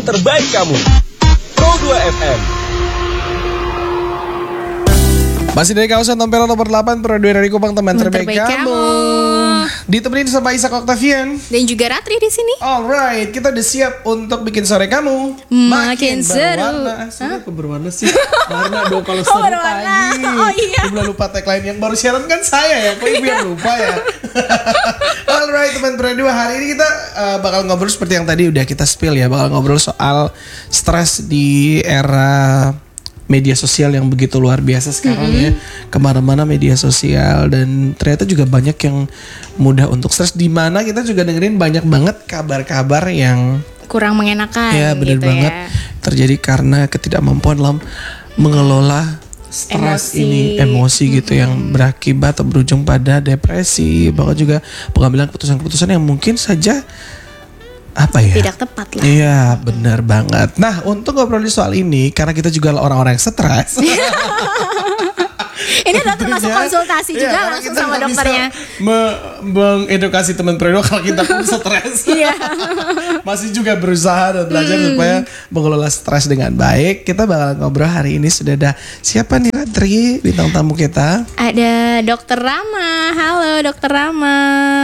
Terbaik kamu Pro 2 FM. Masih dari kawasan Tampere nomor 8, Pro 2 dari Kupang, teman terbaik kamu. Ditemenin sama Isak Octavian dan juga Ratri di sini. Alright, kita udah siap untuk bikin sore kamu makin seru. Kok berwarna sih? Warna dong kalau seru pagi. Oh iya. Udah lupa tagline yang baru siaran kan saya ya. Kok ibu yang lupa ya? Alright, teman Pro 2, hari ini kita bakal ngobrol seperti yang tadi udah kita spill ya. Bakal ngobrol soal stres di era media sosial yang begitu luar biasa sekarang ya. Kemana-mana media sosial, dan ternyata juga banyak yang mudah untuk stres. Di mana kita juga dengerin banyak banget kabar-kabar yang kurang mengenakan. Ya benar gitu banget ya. Terjadi karena ketidakmampuan dalam mengelola stres emosi gitu, yang berakibat atau berujung pada depresi, bahkan juga pengambilan keputusan-keputusan yang mungkin saja tidak tepat lah. Iya, benar banget. Nah, untuk ngobrol soal ini, karena kita juga orang-orang yang stres. Ini udah termasuk konsultasi juga langsung sama dokternya. Mengedukasi teman Pro 2 kalau kita pun stres. Iya. Masih juga berusaha dan belajar supaya mengelola stres dengan baik. Kita bakal ngobrol hari ini, sudah ada siapa nih Ratri, bintang tamu kita? Ada Dokter Rama. Halo Dokter Rama.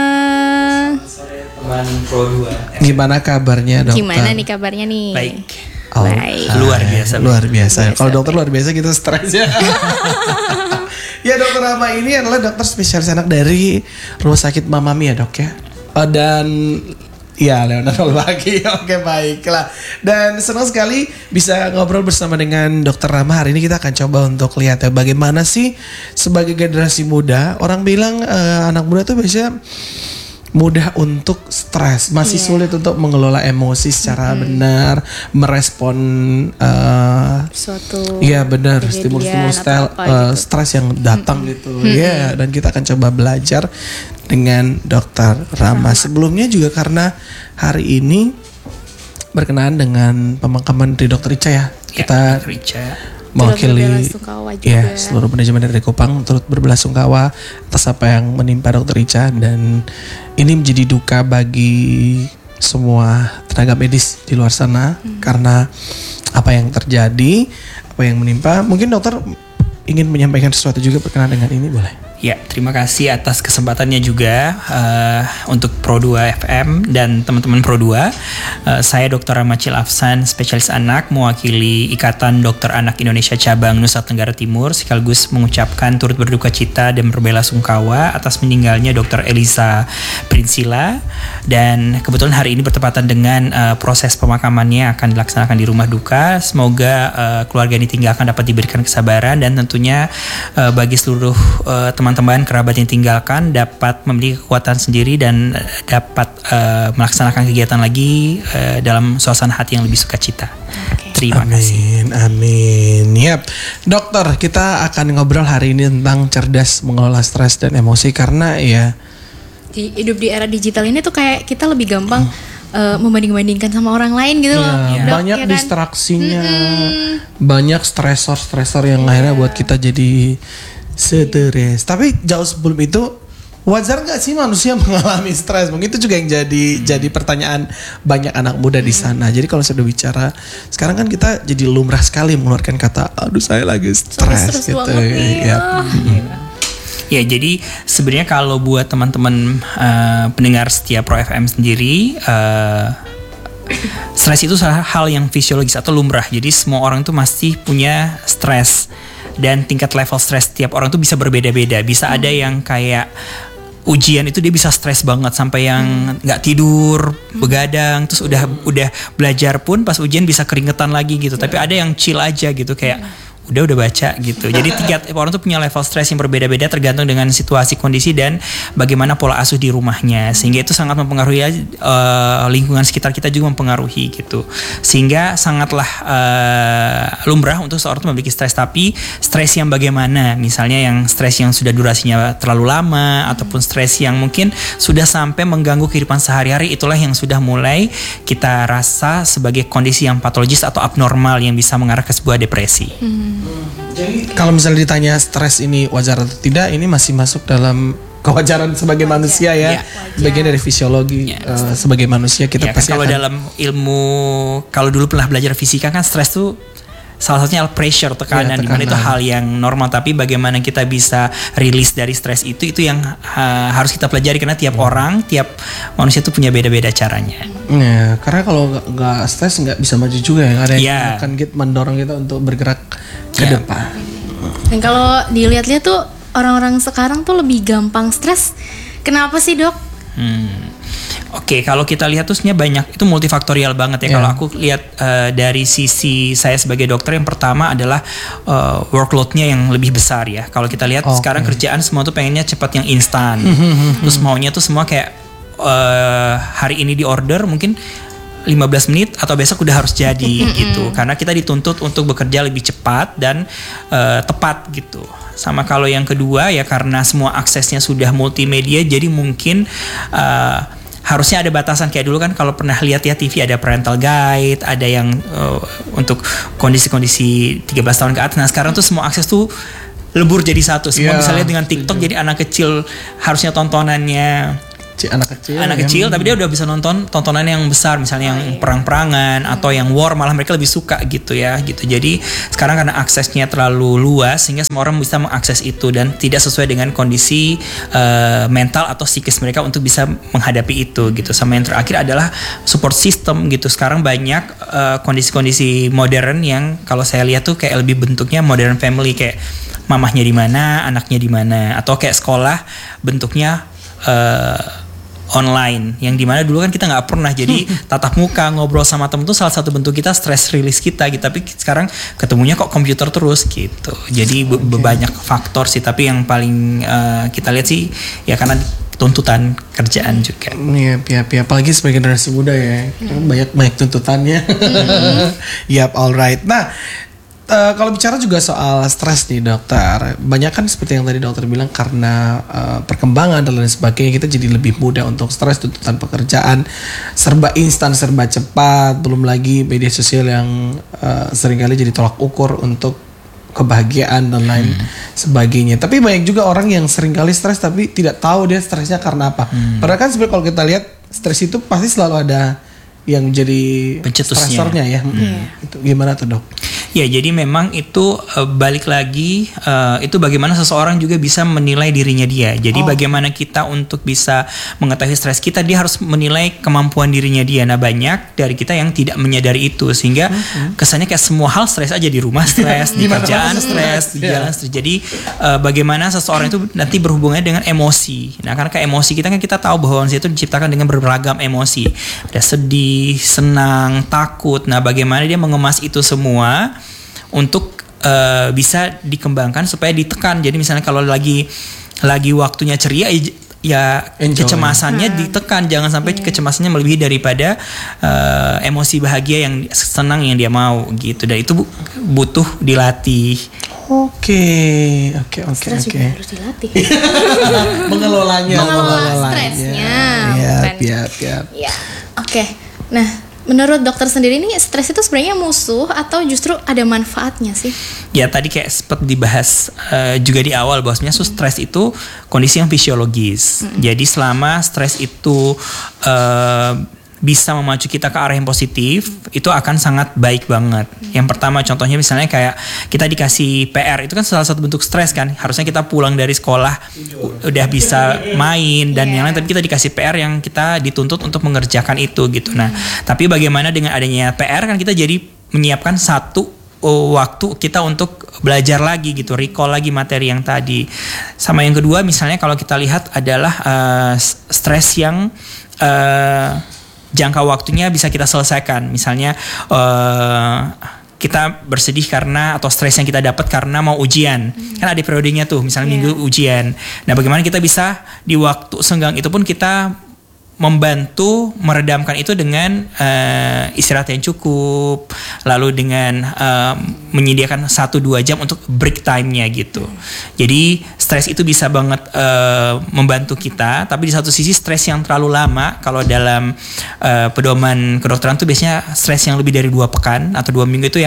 Teman Pro 2. Gimana kabarnya, Dokter? Gimana nih kabarnya nih? Baik. Baik. Luar biasa. Kalau dokter luar biasa, kita stres ya. Ya, Dokter Rama ini adalah dokter spesialis anak dari Rumah Sakit Mamami ya, Dok ya. Dan ya, Leonardo lagi. Oke, baiklah. Dan senang sekali bisa ngobrol bersama dengan Dokter Rama. Hari ini kita akan coba untuk lihat ya, bagaimana sih sebagai generasi muda. Orang bilang anak muda tuh biasanya mudah untuk stres, masih sulit untuk mengelola emosi secara benar, merespon suatu benar, stimulus-stimulus stres yang datang gitu. Ya, dan kita akan coba belajar dengan Dokter Rama. Sebelumnya juga karena hari ini berkenaan dengan pemakaman dari Dokter Ica ya. Kita mewakili seluruh manajemen dari Kupang turut berbelasungkawa atas apa yang menimpa Dokter Ica, dan ini menjadi duka bagi semua tenaga medis di luar sana karena apa yang terjadi, apa yang menimpa. Mungkin dokter ingin menyampaikan sesuatu juga berkenaan dengan ini, boleh? Ya, terima kasih atas kesempatannya juga untuk Pro 2 FM dan teman-teman Pro 2. Saya Dr. Ramacil Afsan, spesialis anak, mewakili Ikatan Dokter Anak Indonesia Cabang Nusa Tenggara Timur, sekaligus mengucapkan turut berduka cita dan berbelasungkawa atas meninggalnya Dr. Elisa Prinsila. Dan kebetulan hari ini bertepatan dengan proses pemakamannya akan dilaksanakan di rumah duka. Semoga keluarga yang ditinggalkan dapat diberikan kesabaran, dan tentunya bagi seluruh teman-teman kerabat yang tinggalkan dapat memiliki kekuatan sendiri dan dapat melaksanakan kegiatan lagi dalam suasana hati yang lebih sukacita. Terima kasih. Amin. Yap, dokter, kita akan ngobrol hari ini tentang cerdas mengelola stres dan emosi, karena ya hidup di era digital ini tuh kayak kita lebih gampang membanding-bandingkan sama orang lain gitu loh. Banyak distraksinya, banyak stresor yang akhirnya buat kita jadi stres. Tapi jauh sebelum itu, wajar gak sih manusia mengalami stres? Mungkin itu juga yang jadi pertanyaan banyak anak muda di sana. Jadi kalau sudah bicara sekarang kan kita jadi lumrah sekali mengeluarkan kata, aduh saya lagi stres gitu ya. Ya, jadi sebenarnya kalau buat teman-teman pendengar setia Pro FM sendiri, stres itu hal yang fisiologis atau lumrah. Jadi semua orang tuh pasti punya stres, dan tingkat level stres tiap orang tuh bisa berbeda-beda. Bisa ada yang kayak ujian itu dia bisa stres banget sampai yang nggak tidur, begadang, terus udah belajar pun pas ujian bisa keringetan lagi gitu. Tapi ada yang chill aja gitu, kayak udah baca gitu. Jadi tiap orang tuh punya level stres yang berbeda-beda tergantung dengan situasi, kondisi, dan bagaimana pola asuh di rumahnya. Sehingga itu sangat mempengaruhi lingkungan sekitar kita juga mempengaruhi gitu. Sehingga sangatlah lumrah untuk seorang tuh memiliki stres, tapi stres yang bagaimana? Misalnya yang stres yang sudah durasinya terlalu lama, ataupun stres yang mungkin sudah sampai mengganggu kehidupan sehari-hari, itulah yang sudah mulai kita rasa sebagai kondisi yang patologis atau abnormal yang bisa mengarah ke sebuah depresi. Jadi kalau misalnya ditanya stres ini wajar atau tidak, ini masih masuk dalam kewajaran sebagai manusia ya. Bagian dari fisiologi sebagai manusia kita pasti kalau akan. dalam ilmu, kalau dulu pernah belajar fisika kan stres tuh salah satunya tekanan, tekanan. Dimana itu hal yang normal, tapi bagaimana kita bisa rilis dari stres itu yang harus kita pelajari, karena tiap orang, tiap manusia itu punya beda-beda caranya. Ya, karena kalau nggak stres nggak bisa maju juga ya. Ada yang akan mendorong kita untuk bergerak ke depan. Dan kalau dilihat-lihat tuh orang-orang sekarang tuh lebih gampang stres. Kenapa sih, Dok? Oke, kalau kita lihat tuh sebenarnya banyak, itu multifaktorial banget ya. Kalau aku lihat dari sisi saya sebagai dokter, yang pertama adalah workload-nya yang lebih besar ya. Kalau kita lihat sekarang kerjaan semua tuh pengennya cepat yang instan. Terus maunya tuh semua kayak hari ini di order mungkin 15 menit atau besok udah harus jadi gitu. Karena kita dituntut untuk bekerja lebih cepat dan tepat gitu. Sama kalau yang kedua ya, karena semua aksesnya sudah multimedia, jadi mungkin harusnya ada batasan. Kayak dulu kan kalau pernah lihat ya TV ada parental guide, ada yang untuk kondisi-kondisi 13 tahun ke atas. Nah sekarang tuh semua akses tuh lebur jadi satu. Semua bisa lihat dengan TikTok, jadi anak kecil harusnya tontonannya anak kecil tapi dia udah bisa nonton tontonan yang besar, misalnya yang perang-perangan atau yang war, malah mereka lebih suka gitu ya gitu. Jadi sekarang karena aksesnya terlalu luas sehingga semua orang bisa mengakses itu dan tidak sesuai dengan kondisi mental atau psikis mereka untuk bisa menghadapi itu gitu. Sama yang terakhir adalah support system gitu. Sekarang banyak kondisi-kondisi modern yang kalau saya lihat tuh kayak lebih bentuknya modern family, kayak mamahnya di mana, anaknya di mana, atau kayak sekolah bentuknya online, yang dimana dulu kan kita nggak pernah jadi tatap muka ngobrol sama temen tuh salah satu bentuk kita stress release kita gitu, tapi sekarang ketemunya kok komputer terus gitu. Jadi banyak faktor sih, tapi yang paling kita lihat sih ya karena tuntutan kerjaan juga. Iya, apalagi sebagai generasi muda ya, banyak tuntutannya. Yap, alright. Nah, kalau bicara juga soal stres nih dokter, banyak kan seperti yang tadi dokter bilang, karena perkembangan dan lain sebagainya, kita jadi lebih mudah untuk stres, tuntutan pekerjaan serba instan, serba cepat, belum lagi media sosial yang seringkali jadi tolak ukur untuk kebahagiaan dan lain sebagainya. Tapi banyak juga orang yang seringkali stres tapi tidak tahu dia stresnya karena apa. Padahal kan sebenarnya kalau kita lihat stres itu pasti selalu ada yang jadi stresornya ya. Itu gimana tuh dok? Ya, jadi memang itu balik lagi itu bagaimana seseorang juga bisa menilai dirinya dia. Jadi bagaimana kita untuk bisa mengetahui stres kita, dia harus menilai kemampuan dirinya dia. Nah, banyak dari kita yang tidak menyadari itu, sehingga kesannya kayak semua hal stres aja, di rumah stres, di kerjaan stres, di jalan stres. Jadi bagaimana seseorang itu nanti berhubungannya dengan emosi. Nah, karena kayak emosi kita kan, kita tahu bahwa manusia itu diciptakan dengan beragam emosi. Ada sedih, senang, takut. Nah, bagaimana dia mengemas itu semua untuk bisa dikembangkan supaya ditekan. Jadi misalnya kalau lagi waktunya ceria ya kecemasannya ditekan, jangan sampai kecemasannya melebihi daripada emosi bahagia yang senang yang dia mau gitu. Dan itu butuh dilatih. Oke. Stres juga harus dilatih. Mengelola stresnya. Ya. Oke. Nah, menurut dokter sendiri nih, stres itu sebenarnya musuh atau justru ada manfaatnya sih? Ya, tadi kayak sempat dibahas juga di awal bahwa sebenarnya stres itu kondisi yang fisiologis. Jadi selama stres itu bisa memacu kita ke arah yang positif, itu akan sangat baik banget. Yang pertama contohnya misalnya kayak kita dikasih PR, itu kan salah satu bentuk stres kan. Harusnya kita pulang dari sekolah udah bisa main dan yang lain, tapi kita dikasih PR yang kita dituntut untuk mengerjakan itu gitu. Nah, tapi bagaimana dengan adanya PR kan kita jadi menyiapkan satu waktu kita untuk belajar lagi gitu, recall lagi materi yang tadi. Sama yang kedua misalnya kalau kita lihat adalah stres yang jangka waktunya bisa kita selesaikan. Misalnya kita bersedih karena, atau stres yang kita dapat karena mau ujian. Kan ada periodenya tuh, misalnya minggu ujian. Nah, bagaimana kita bisa di waktu senggang itu pun kita membantu meredamkan itu dengan istirahat yang cukup, lalu dengan menyediakan 1-2 jam untuk break time-nya gitu. Jadi stres itu bisa banget membantu kita, tapi di satu sisi stres yang terlalu lama, kalau dalam pedoman kedokteran tuh biasanya stres yang lebih dari 2 pekan atau 2 minggu itu yang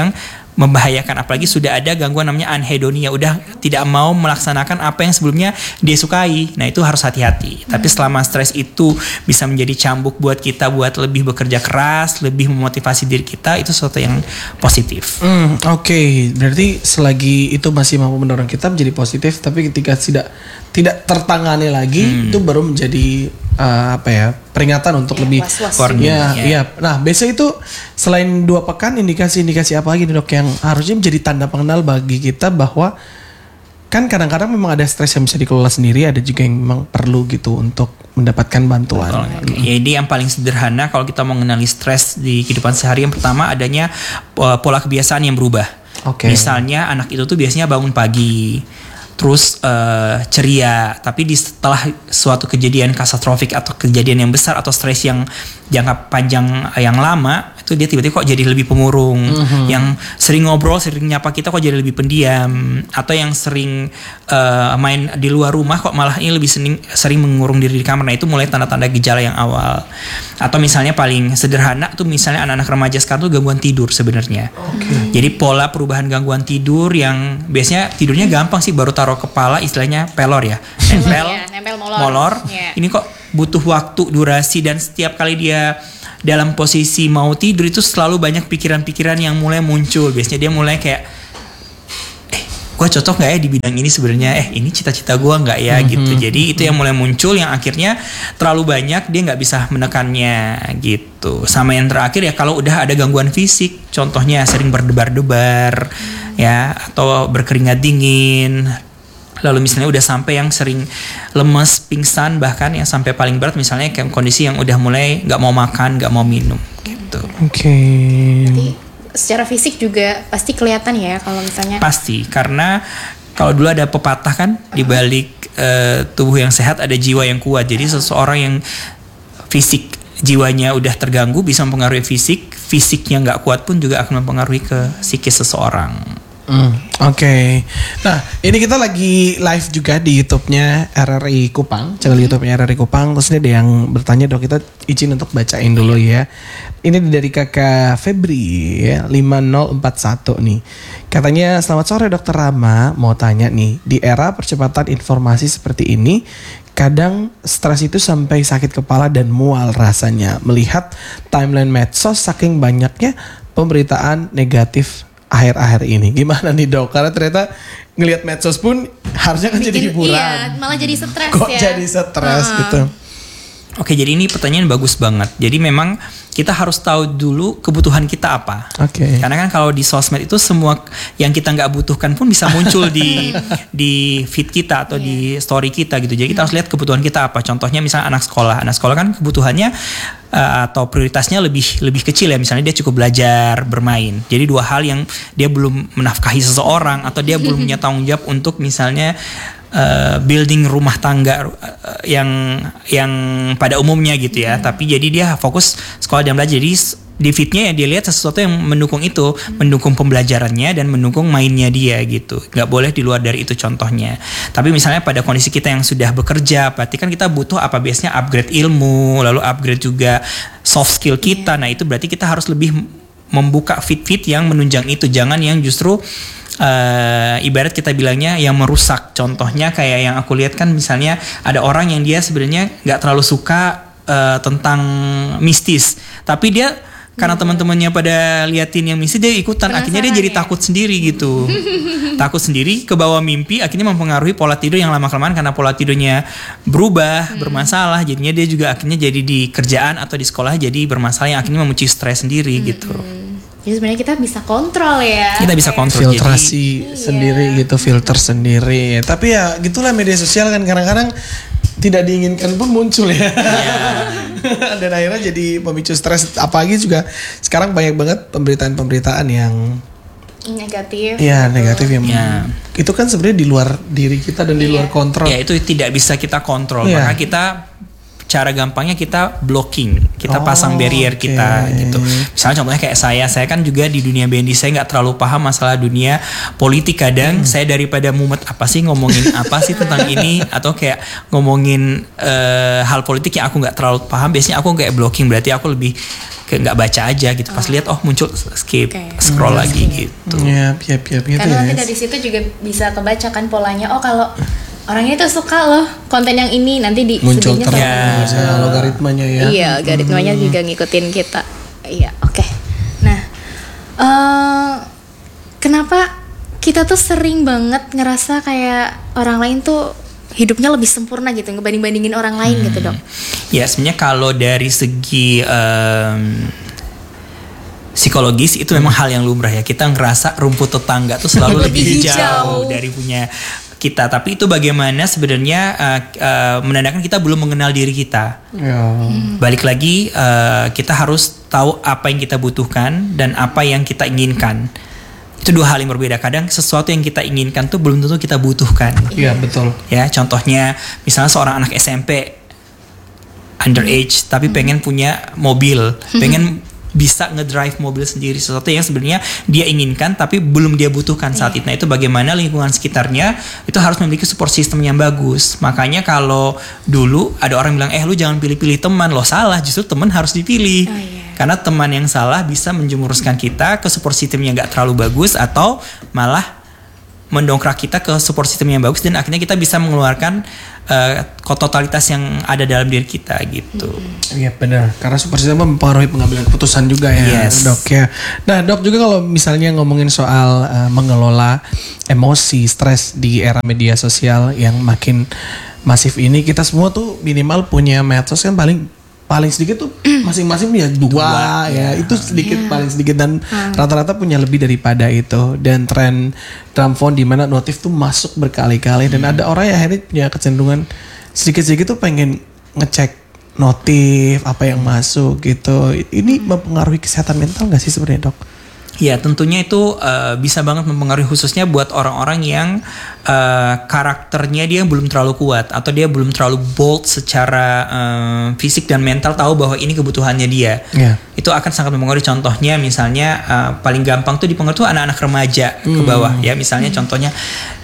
membahayakan, apalagi sudah ada gangguan namanya anhedonia, udah tidak mau melaksanakan apa yang sebelumnya dia sukai. Nah itu harus hati-hati. Tapi selama stres itu bisa menjadi cambuk buat kita buat lebih bekerja keras, lebih memotivasi diri kita, itu sesuatu yang positif. Oke. Berarti selagi itu masih mampu mendorong kita menjadi positif, tapi ketika tidak tertangani lagi, itu baru menjadi peringatan untuk lebih was-was. Iya. Nah, biasanya itu selain 2 pekan, indikasi-indikasi apa lagi nih dok yang harusnya menjadi tanda pengenal bagi kita bahwa kan kadang-kadang memang ada stres yang bisa dikelola sendiri, ada juga yang memang perlu gitu untuk mendapatkan bantuan. Jadi yang paling sederhana kalau kita mau mengenali stres di kehidupan sehari, yang pertama adanya pola kebiasaan yang berubah. Misalnya anak itu tuh biasanya bangun pagi, terus ceria, tapi setelah suatu kejadian katastrofik atau kejadian yang besar atau stres yang jangka panjang yang lama, itu dia tiba-tiba kok jadi lebih pemurung, yang sering ngobrol, sering nyapa kita kok jadi lebih pendiam, atau yang sering main di luar rumah kok malah ini lebih sering mengurung diri di kamar. Nah itu mulai tanda-tanda gejala yang awal. Atau misalnya paling sederhana tuh misalnya anak-anak remaja sekarang tuh gangguan tidur sebenarnya. Jadi pola perubahan gangguan tidur yang biasanya tidurnya gampang sih, baru taruh kepala, istilahnya pelor ya, nempel molor. Ini kok butuh waktu, durasi, dan setiap kali dia dalam posisi mau tidur itu selalu banyak pikiran-pikiran yang mulai muncul. Biasanya dia mulai kayak gue cocok nggak ya di bidang ini sebenarnya, ini cita-cita gue nggak ya gitu. Jadi itu yang mulai muncul, yang akhirnya terlalu banyak dia nggak bisa menekannya gitu. Sama yang terakhir ya, kalau udah ada gangguan fisik, contohnya sering berdebar-debar ya, atau berkeringat dingin. Lalu misalnya udah sampai yang sering lemes, pingsan, bahkan yang sampai paling berat misalnya kayak kondisi yang udah mulai nggak mau makan, nggak mau minum gitu. Berarti secara fisik juga pasti kelihatan ya kalau misalnya. Pasti, karena kalau dulu ada pepatah kan, di balik tubuh yang sehat ada jiwa yang kuat. Jadi seseorang yang fisik jiwanya udah terganggu bisa mempengaruhi fisiknya nggak kuat pun juga akan mempengaruhi ke psikis seseorang. Oke. Nah, ini kita lagi live juga di YouTube-nya RRI Kupang, channel YouTube-nya RRI Kupang. Terus ini ada yang bertanya, dok, kita izin untuk bacain dulu ya. Ini dari kakak Febri ya, 5041 nih. Katanya, selamat sore dokter Rama, mau tanya nih, di era percepatan informasi seperti ini, kadang stres itu sampai sakit kepala dan mual rasanya melihat timeline medsos saking banyaknya pemberitaan negatif akhir-akhir ini. Gimana nih dok? Karena ternyata ngelihat medsos pun harusnya kan jadi hiburan. Iya, malah jadi stres Kok ya. jadi stres gitu. Oke, jadi ini pertanyaan bagus banget. Jadi memang kita harus tahu dulu kebutuhan kita apa. Karena kan kalau di sosmed itu semua yang kita nggak butuhkan pun bisa muncul di feed kita atau di story kita gitu. Jadi kita harus lihat kebutuhan kita apa. Contohnya misalnya anak sekolah kan kebutuhannya atau prioritasnya lebih kecil ya. Misalnya dia cukup belajar, bermain. Jadi 2 hal yang dia belum menafkahi seseorang atau dia belum punya tanggung jawab untuk misalnya building rumah tangga yang pada umumnya gitu ya. Tapi jadi dia fokus sekolah dan belajar. Jadi di feednya ya dia lihat sesuatu yang mendukung itu, mendukung pembelajarannya dan mendukung mainnya dia gitu. Nggak boleh di luar dari itu contohnya. Tapi misalnya pada kondisi kita yang sudah bekerja, berarti kan kita butuh apa biasanya upgrade ilmu, lalu upgrade juga soft skill kita. Nah itu berarti kita harus lebih membuka feed yang menunjang itu. Jangan yang justru ibarat kita bilangnya yang merusak. Contohnya kayak yang aku lihat kan, misalnya ada orang yang dia sebenarnya nggak terlalu suka tentang mistis, tapi dia karena teman-temannya pada liatin yang mistis dia ikutan. Akhirnya dia jadi takut sendiri gitu. Takut sendiri, ke bawah mimpi, akhirnya mempengaruhi pola tidur yang lama-kelamaan karena pola tidurnya berubah, bermasalah. Jadinya dia juga akhirnya jadi di kerjaan atau di sekolah jadi bermasalah, yang akhirnya memicu stres sendiri gitu. Jadi sebenarnya kita bisa kontrol ya. Kita bisa kontrol. Filtrasi sendiri gitu, filter sendiri. Tapi ya gitulah media sosial kan, kadang-kadang tidak diinginkan pun muncul ya. Dan akhirnya jadi pemicu stres. Apalagi juga sekarang banyak banget pemberitaan-pemberitaan yang negatif. Iya, negatif yang itu kan sebenarnya di luar diri kita dan di luar kontrol. Ya itu tidak bisa kita kontrol. Maka kita cara gampangnya kita blocking, kita pasang barrier kita gitu. Misalnya contohnya kayak saya kan juga di dunia BND saya nggak terlalu paham masalah dunia politik. Kadang saya daripada mumet apa sih ngomongin apa sih tentang ini, atau kayak ngomongin hal politik yang aku nggak terlalu paham, biasanya aku kayak blocking. Berarti aku lebih kayak nggak baca aja gitu. Pas lihat muncul skip, scroll lagi gitu. Iya, gitu Karena nanti ya. dari situ juga bisa kebaca kan polanya. Oh kalau orangnya itu suka loh konten yang ini, nanti di Muncul feed-nya terus algoritmanya ya. Iya, algoritmanya juga ngikutin kita. Iya, oke. Nah, kenapa kita tuh sering banget ngerasa kayak orang lain tuh hidupnya lebih sempurna gitu ngebanding-bandingin orang lain gitu, Dok? Ya sebenarnya kalau dari segi psikologis itu memang hal yang lumrah ya. Kita ngerasa rumput tetangga tuh selalu lebih hijau dari punya kita. Tapi itu bagaimana sebenarnya menandakan kita belum mengenal diri kita. Balik lagi kita harus tahu apa yang kita butuhkan dan apa yang kita inginkan. Itu dua hal yang berbeda. Kadang sesuatu yang kita inginkan tuh belum tentu kita butuhkan. Iya, betul. Ya, contohnya misalnya seorang anak SMP underage tapi pengen punya mobil, pengen bisa ngedrive mobil sendiri, sesuatu yang sebenarnya dia inginkan tapi belum dia butuhkan saat itu. Nah, itu bagaimana lingkungan sekitarnya itu harus memiliki support system yang bagus. Makanya kalau dulu ada orang bilang lu jangan pilih-pilih teman, lo salah, justru teman harus dipilih. Karena teman yang salah bisa menjuruskan kita ke support system yang gak terlalu bagus atau malah mendongkrak kita ke support system yang bagus dan akhirnya kita bisa mengeluarkan totalitas yang ada dalam diri kita gitu. Iya benar, karena support system mempengaruhi pengambilan keputusan juga ya, Dok ya. Nah, Dok juga kalau misalnya ngomongin soal mengelola emosi, stres di era media sosial yang makin masif ini, kita semua tuh minimal punya medsos kan paling sedikit tuh masing-masing punya dua ya. Itu sedikit paling sedikit dan rata-rata punya lebih daripada itu. Dan tren dalam phone di mana notif tuh masuk berkali-kali dan ada orang yang akhirnya punya kecenderungan sedikit-sedikit tuh pengen ngecek notif apa yang masuk gitu. Ini mempengaruhi kesehatan mental nggak sih sebenarnya, Dok? Ya tentunya itu bisa banget mempengaruhi khususnya buat orang-orang yang karakternya dia belum terlalu kuat atau dia belum terlalu bold secara fisik dan mental tahu bahwa ini kebutuhannya dia. Itu akan sangat mempengaruhi. Contohnya misalnya paling gampang tuh dipengaruhi tuh anak-anak remaja ke bawah ya. Misalnya contohnya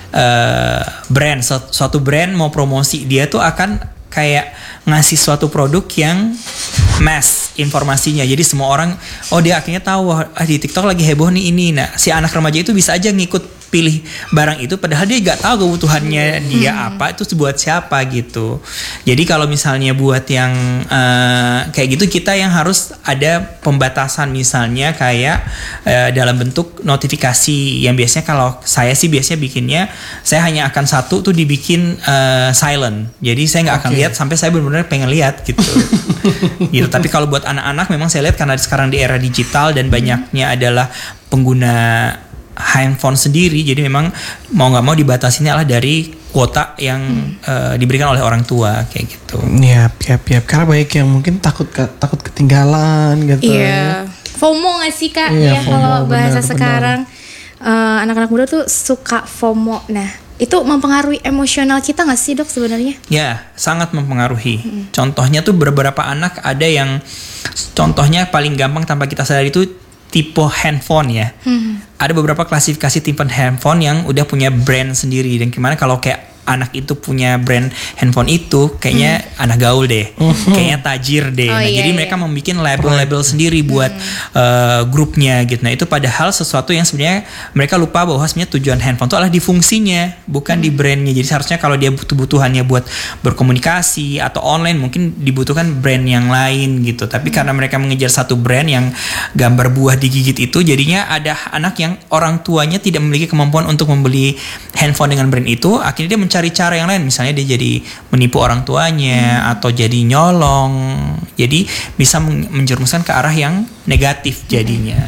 brand, suatu brand mau promosi, dia tuh akan kayak ngasih suatu produk yang mass informasinya. Jadi semua orang dia akhirnya tahu di TikTok lagi heboh nih ini. Nah, si anak remaja itu bisa aja ngikut pilih barang itu padahal dia gak tahu kebutuhannya dia apa, itu buat siapa gitu. Jadi kalau misalnya buat yang kayak gitu kita yang harus ada pembatasan, misalnya kayak dalam bentuk notifikasi yang biasanya kalau saya sih biasanya bikinnya saya hanya akan satu tuh dibikin silent. Jadi saya nggak akan lihat sampai saya benar-benar pengen lihat gitu. Gitu. Tapi kalau buat anak-anak memang saya lihat karena sekarang di era digital dan banyaknya adalah pengguna handphone sendiri, jadi memang mau nggak mau dibatasinya adalah dari kuota yang diberikan oleh orang tua kayak gitu. Iya, karena banyak yang mungkin takut ketinggalan gitu. Iya, FOMO nggak sih Kak? Iya, ya kalau bahasa benar. sekarang anak-anak muda tuh suka FOMO. Nah, itu mempengaruhi emosional kita nggak sih, Dok sebenarnya? Ya, sangat mempengaruhi. Contohnya tuh beberapa anak ada yang contohnya paling gampang tanpa kita sadari itu tipe handphone ya. Ada beberapa klasifikasi tipe handphone yang udah punya brand sendiri dan gimana kalau kayak anak itu punya brand handphone itu kayaknya anak gaul deh, kayaknya tajir deh. Jadi mereka membuat label-label sendiri buat grupnya gitu. Nah itu padahal sesuatu yang sebenarnya mereka lupa bahwa sebenarnya tujuan handphone itu adalah di fungsinya, bukan di brandnya. Jadi seharusnya kalau dia butuh-butuhannya buat berkomunikasi atau online mungkin dibutuhkan brand yang lain gitu. Tapi karena mereka mengejar satu brand yang gambar buah digigit itu, jadinya ada anak yang orang tuanya tidak memiliki kemampuan untuk membeli handphone dengan brand itu, akhirnya dia mencari cara yang lain, misalnya dia jadi menipu orang tuanya atau jadi nyolong, jadi bisa menjerumuskan ke arah yang negatif jadinya.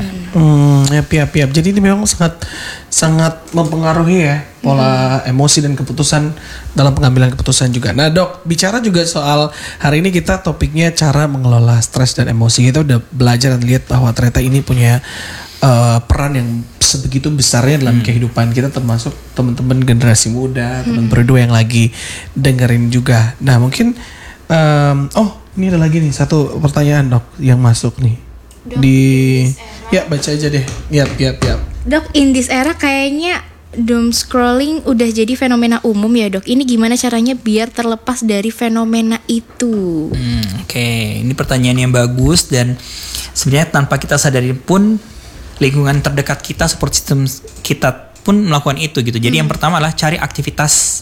Jadi ini memang sangat mempengaruhi ya pola emosi dan keputusan dalam pengambilan keputusan juga. Nah, Dok, bicara juga soal hari ini kita topiknya cara mengelola stres dan emosi. Kita udah belajar dan lihat bahwa ternyata ini punya peran yang sebegitu besarnya dalam kehidupan kita, termasuk teman-teman generasi muda, teman berdua yang lagi dengerin juga. Nah mungkin ini ada lagi nih satu pertanyaan, Dok, yang masuk nih. Dok, Ya baca aja deh. Yap. Dok, in this era kayaknya doom scrolling udah jadi fenomena umum ya dok. Ini gimana caranya biar terlepas dari fenomena itu? Oke, ini pertanyaan yang bagus dan sebenarnya tanpa kita sadari pun lingkungan terdekat kita, support system kita pun melakukan itu gitu. Jadi yang pertama adalah cari aktivitas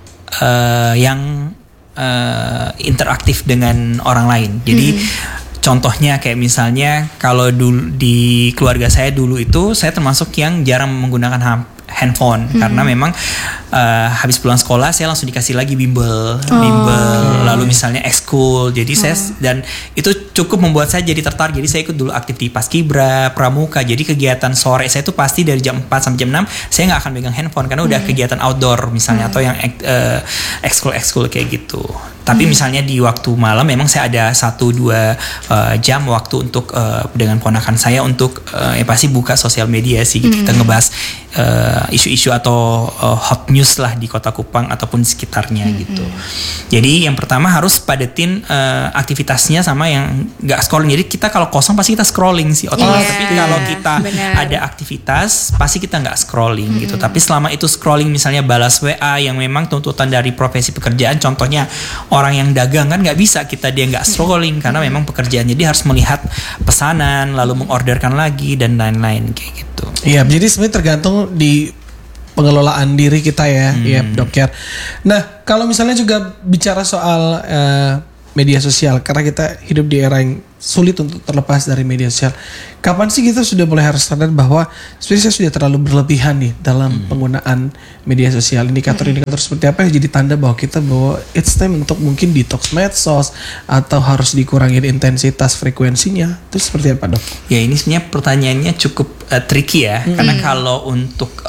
yang interaktif dengan orang lain. Jadi contohnya kayak misalnya kalau dulu di keluarga saya dulu itu saya termasuk yang jarang menggunakan handphone karena memang habis pulang sekolah saya langsung dikasih lagi bimbel lalu misalnya ekskul. Jadi saya dan itu cukup membuat saya jadi tertarik. Jadi saya ikut dulu aktif di Paskibra, Pramuka. Jadi kegiatan sore saya itu pasti dari jam 4 sampai jam 6 saya nggak akan megang handphone karena udah kegiatan outdoor misalnya atau yang ekskul kayak gitu. Tapi misalnya di waktu malam memang saya ada 1-2 jam waktu untuk dengan ponakan saya untuk pasti buka sosial media sih gitu. Kita ngebahas isu-isu atau hot news lah di Kota Kupang ataupun sekitarnya gitu. Jadi yang pertama harus padetin aktivitasnya sama yang nggak scrolling. Jadi kita kalau kosong pasti kita scrolling sih otomatis. Tapi kalau kita ada aktivitas pasti kita nggak scrolling gitu. Tapi selama itu scrolling misalnya balas WA yang memang tuntutan dari profesi pekerjaan, contohnya orang yang dagang kan nggak bisa dia nggak scrolling karena memang pekerjaan. Jadi harus melihat pesanan lalu mengorderkan lagi dan lain-lain kayak gitu. Iya, jadi sebenarnya tergantung di pengelolaan diri kita ya, Dok Kiar. Nah, kalau misalnya juga bicara soal media sosial, karena kita hidup di era yang sulit untuk terlepas dari media sosial. Kapan sih kita sudah mulai harus sadar bahwa sebenarnya saya sudah terlalu berlebihan nih dalam penggunaan media sosial? Indikator-indikator seperti apa yang jadi tanda bahwa it's time untuk mungkin detox medsos atau harus dikurangin intensitas frekuensinya? Itu seperti apa, Dok? Ya, ini sebenarnya pertanyaannya cukup tricky ya, karena kalau untuk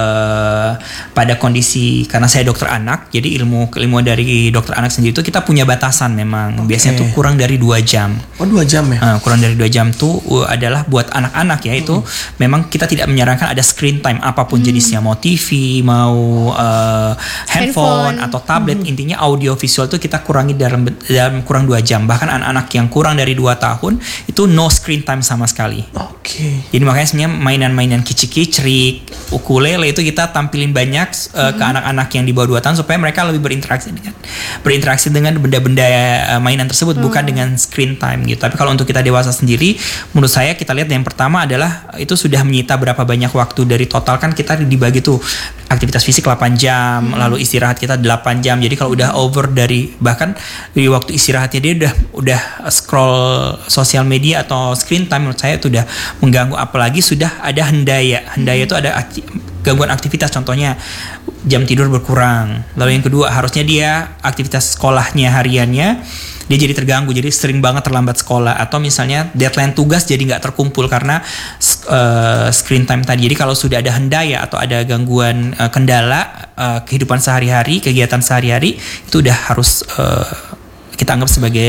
pada kondisi, karena saya dokter anak, jadi ilmu dari dokter anak sendiri itu kita punya batasan memang. Biasanya tuh kurang dari 2 jam. Oh, 2 jam ya? Kurang dari 2 jam tuh adalah buat anak-anak ya, itu memang kita tidak menyarankan ada screen time apapun jenisnya, mau TV, mau handphone atau tablet. Intinya audio visual tuh kita kurangi dalam kurang 2 jam. Bahkan anak-anak yang kurang dari 2 tahun itu no screen time sama sekali. Jadi makanya sebenarnya mainan-mainan kicik-kicrik, ukulele itu kita tampilin banyak ke anak-anak yang di bawah 2 tahun supaya mereka lebih berinteraksi dengan benda-benda mainan tersebut, bukan dengan screen time gitu. Tapi kalau untuk kita dewasa sendiri, menurut saya kita lihat yang pertama adalah itu sudah menyita berapa banyak waktu dari total, kan kita dibagi tuh aktivitas fisik 8 jam, lalu istirahat kita 8 jam. Jadi kalau udah over dari bahkan di waktu istirahatnya dia udah scroll sosial media atau screen time, menurut saya itu udah mengganggu. Apalagi sudah ada hendaya itu ada gangguan aktivitas, contohnya jam tidur berkurang. Lalu yang kedua harusnya dia aktivitas sekolahnya hariannya dia jadi terganggu, jadi sering banget terlambat sekolah, atau misalnya deadline tugas jadi nggak terkumpul karena screen time tadi. Jadi kalau sudah ada hendaya atau ada gangguan kendala kehidupan sehari-hari, kegiatan sehari-hari, itu udah harus kita anggap sebagai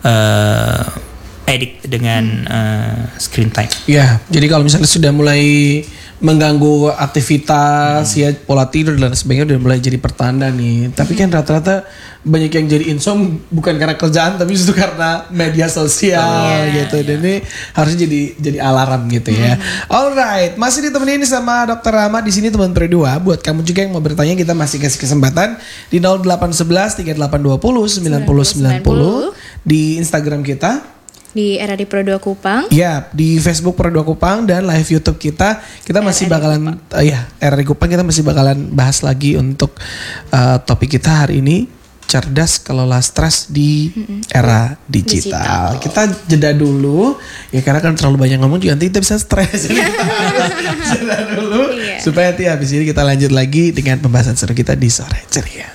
addict dengan screen time. Ya, jadi kalau misalnya sudah mulai mengganggu aktivitas, ya pola tidur dan sebagainya udah mulai jadi pertanda nih. Tapi kan rata-rata banyak yang jadi insomnia bukan karena kerjaan tapi justru karena media sosial gitu. Dan ini harusnya jadi alarm gitu ya. Alright, masih ditemenin sama Dr. Rama di sini teman Pro2. Buat kamu juga yang mau bertanya, kita masih kasih kesempatan di 0811 3820 9090 di Instagram kita. Di RRI Pro2 Kupang. Ya, di Facebook Pro2 Kupang dan live YouTube kita masih bakalan RRI Kupang kita masih bakalan bahas lagi untuk topik kita hari ini, cerdas kelola stres di era digital. Kita jeda dulu ya, karena kan terlalu banyak ngomong juga nanti kita bisa stres. Jadi kita harus jeda dulu supaya nanti habis ini kita lanjut lagi dengan pembahasan seru kita di Sore Ceria.